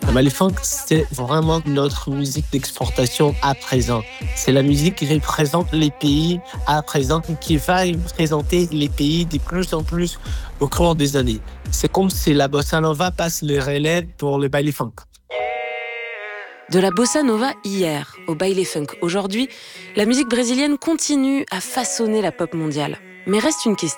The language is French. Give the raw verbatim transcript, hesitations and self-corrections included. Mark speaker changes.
Speaker 1: Bah, le funk, c'est vraiment notre musique d'exportation à présent. C'est la musique qui représente les pays à présent, qui va représenter les pays de plus en plus au cours des années. C'est comme si la bossa nova passe le relais pour le baile funk.
Speaker 2: De la bossa nova hier au baile funk aujourd'hui, la musique brésilienne continue à façonner la pop mondiale. Mais reste une question.